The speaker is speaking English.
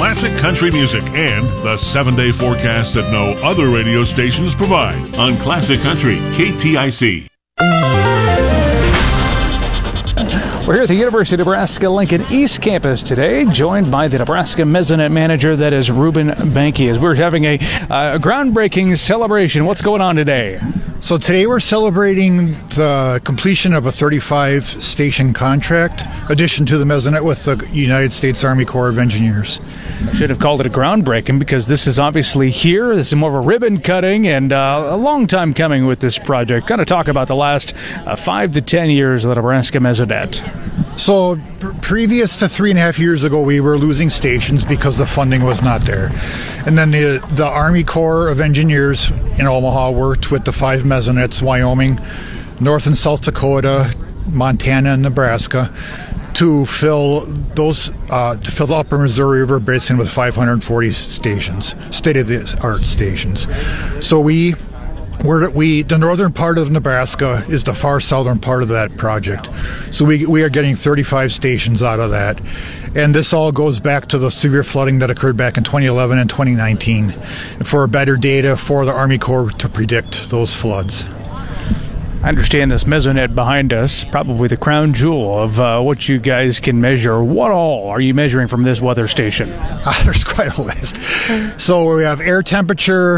classic country music and the 7-day forecast that no other radio stations provide. On Classic Country, KTIC. We're here at the University of Nebraska-Lincoln East Campus today, joined by the Nebraska Mesonet Manager, that is Ruben Banke, as we're having a groundbreaking celebration. What's going on today? So today we're celebrating the completion of a 35-station contract, addition to the Mesonet with the United States Army Corps of Engineers. I should have called it a groundbreaking because this is obviously here. This is more of a ribbon cutting and a long time coming with this project. Kind of talk about the last 5 to 10 years of the Nebraska Mesonet. So previous to 3.5 years ago, we were losing stations because the funding was not there. And then the Army Corps of Engineers in Omaha worked with the 5 Mesonets, Wyoming, North and South Dakota, Montana, and Nebraska, to fill the Upper Missouri River Basin with 540 stations, state-of-the-art stations. So the northern part of Nebraska is the far southern part of that project. So we are getting 35 stations out of that. And this all goes back to the severe flooding that occurred back in 2011 and 2019 for better data for the Army Corps to predict those floods. I understand this Mesonet behind us, probably the crown jewel of what you guys can measure. What all are you measuring from this weather station? There's quite a list. So we have air temperature,